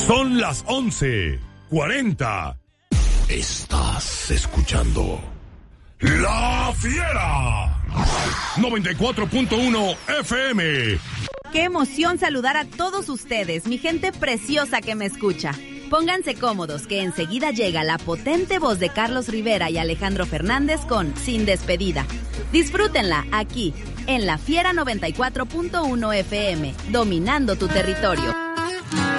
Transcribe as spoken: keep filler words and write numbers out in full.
Son las once cuarenta. Estás escuchando La Fiera noventa y cuatro punto uno F M. Qué emoción saludar a todos ustedes, mi gente preciosa que me escucha. Pónganse cómodos, que enseguida llega la potente voz de Carlos Rivera y Alejandro Fernández con Sin Despedida. Disfrútenla aquí, en La Fiera noventa y cuatro punto uno F M, dominando tu territorio.